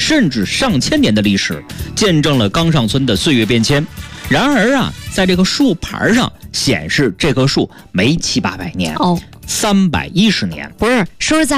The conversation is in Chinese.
甚至上千年的历史，见证了冈上村的岁月变迁。然而啊，在这个树牌上显示这棵树没700-800年，310年。 不是，说是在